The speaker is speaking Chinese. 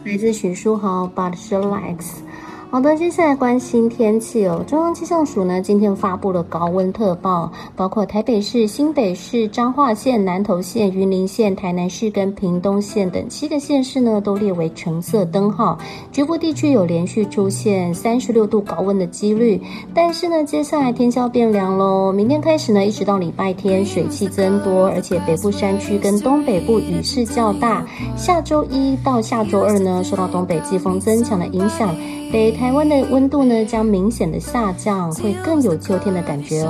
来自许书豪 But She Likes。好的，接下来关心天气哦。中央气象署呢今天发布了高温特报，包括台北市、新北市、彰化县、南投县、云林县、台南市跟屏东县等7个县市呢都列为橙色灯号，局部地区有连续出现36度高温的几率。但是呢，接下来天气要变凉咯，明天开始呢，一直到礼拜天水汽增多，而且北部山区跟东北部雨势较大。下周1到下周2呢，受到东北季风增强的影响，北台湾的温度呢将明显的下降，会更有秋天的感觉哦。